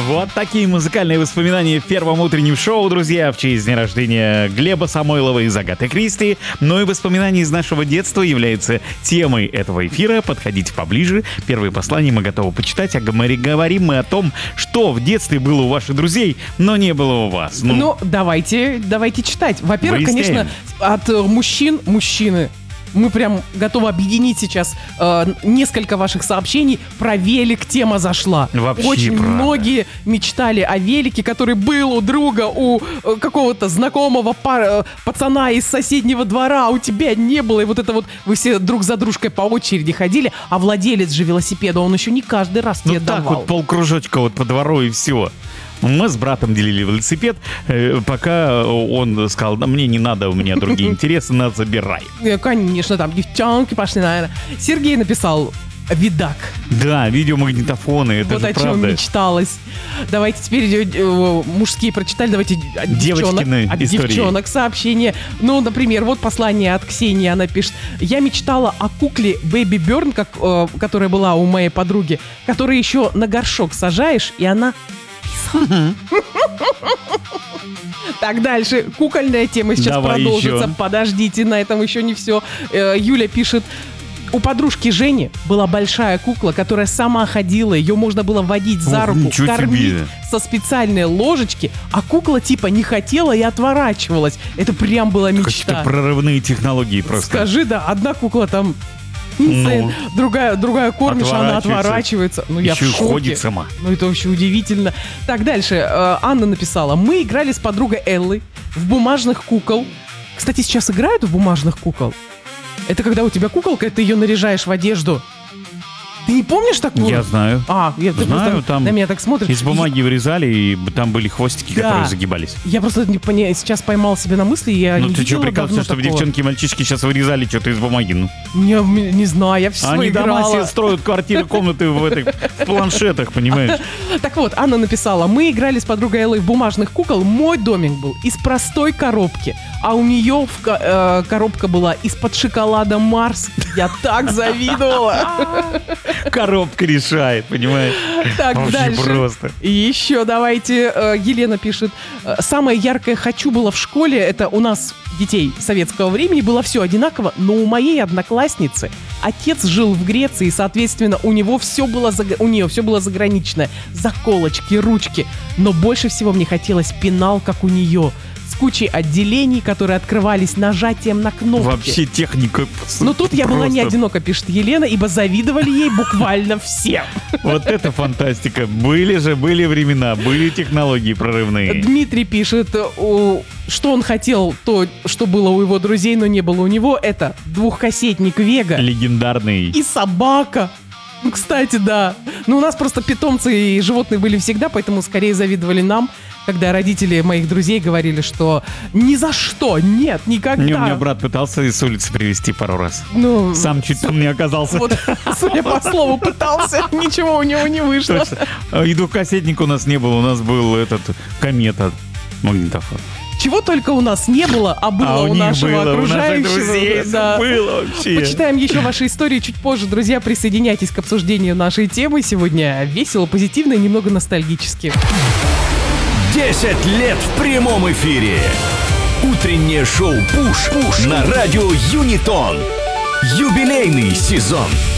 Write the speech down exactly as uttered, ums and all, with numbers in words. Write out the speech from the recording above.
Вот такие музыкальные воспоминания в первом утреннем шоу, друзья, в честь дня рождения Глеба Самойлова и Агаты Кристи. Но и воспоминания из нашего детства являются темой этого эфира. Подходите поближе. Первые послания мы готовы почитать. А говорим мы о том, что в детстве было у ваших друзей, но не было у вас. Ну, ну давайте, давайте читать. Во-первых, выясняем. Конечно, от мужчин, мужчины. Мы прям готовы объединить сейчас э, несколько ваших сообщений. Про велик тема зашла. Вообще Очень правда. Многие мечтали о велике, который был у друга, у э, какого-то знакомого пар, э, пацана из соседнего двора, а у тебя не было. И вот это вот вы все друг за дружкой по очереди ходили, а владелец же велосипеда, он еще не каждый раз ну тебе так давал. Вот полкружочка вот по двору и все. Мы с братом делили велосипед, э, пока он сказал, да мне не надо, у меня другие интересы, надо забирай. Конечно, там девчонки пошли, наверное. Сергей написал видак. Да, видеомагнитофоны, это вот же о правда. чем мечталось. Давайте теперь э, мужские прочитали, давайте от девчонок, от девчонок сообщения. Ну, например, вот послание от Ксении, она пишет: я мечтала о кукле Baby Burn, как, э, которая была у моей подруги, которую еще на горшок сажаешь, и она... Так, дальше. Кукольная тема сейчас Давай продолжится. еще. Подождите, на этом еще не все. Э, Юля пишет: у подружки Жени была большая кукла, которая сама ходила, ее можно было водить за Ох, руку, кормить тебе. со специальной ложечки, а кукла типа не хотела и отворачивалась. Это прям была мечта. Какие-то прорывные технологии просто. Скажи, да, одна кукла там... Ну, другая, другая кормишь, она отворачивается. Ну, я еще в и шоке. ходит сама. Ну, это вообще удивительно. Так, дальше. Э, Анна написала: мы играли с подругой Эллой в бумажных кукол. Кстати, сейчас играют в бумажных кукол? Это когда у тебя куколка, и ты ее наряжаешь в одежду. Ты не помнишь такого? Я знаю. А, я, ты знаю, просто там на меня так смотришь. из бумаги вырезали, и там были хвостики, Да. которые загибались. Я просто не поня... сейчас поймал себя на мысли, и я Ну не ты что, видела прикалываешься, давно чтобы такого. девчонки и мальчишки сейчас вырезали что-то из бумаги? Ну. Не, не знаю, я все Они играла. дома себе строят квартиры, комнаты в, этой, в планшетах, понимаешь? Так вот, Анна написала: мы играли с подругой Эллой в бумажных кукол. Мой домик был из простой коробки, а у нее в ко- э, коробка была из-под шоколада Марс. Я так завидовала. Коробка решает, понимаешь? Так, Вообще дальше. просто. И еще давайте, э, Елена пишет: э, самое яркое «хочу» было в школе. Это у нас, детей советского времени, было все одинаково, но у моей одноклассницы отец жил в Греции, и, соответственно, у него все было, заг- у нее все было заграничное. Заколочки, ручки. Но больше всего мне хотелось пенал, как у нее, с кучей отделений, которые открывались нажатием на кнопки. Вообще техника. Но тут я была не просто. одинока, пишет Елена, ибо завидовали ей буквально все. Вот это фантастика. Были же, были времена, были технологии прорывные. Дмитрий пишет, о, что он хотел, то, что было у его друзей, но не было у него. Это двухкассетник Вега Легендарный. и собака. Ну, кстати, да. Ну, у нас просто питомцы и животные были всегда, поэтому скорее завидовали нам, когда родители моих друзей говорили, что ни за что, нет, никогда. Не, у меня брат пытался с улицы привезти пару раз. Ну, Сам чуть там не оказался. вот, судя по слову, пытался, ничего у него не вышло. Точно. И двухкассетника у нас не было, у нас был этот комета магнитофон. Чего только у нас не было, а было А у у них нашего было, у наших окружающего. друзей да. было вообще. Почитаем еще ваши истории чуть позже. Друзья, присоединяйтесь к обсуждению нашей темы. Сегодня весело, позитивно и немного ностальгически. десять лет в прямом эфире. Утреннее шоу «Пуш» на радио Юнитон. Юбилейный сезон.